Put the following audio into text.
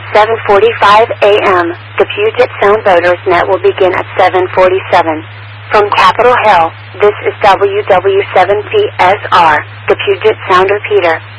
7:45 a.m. The Puget Sound Voters Net will begin at 7:47. From Capitol Hill, this is WW7PSR, the Puget Sound Repeater.